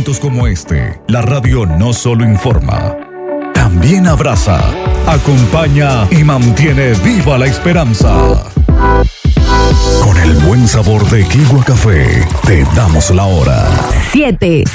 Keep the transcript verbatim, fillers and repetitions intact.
momentos como este, la radio no solo informa, también abraza, acompaña y mantiene viva la esperanza. Con el buen sabor de Kiwa Café, te damos la hora. Siete.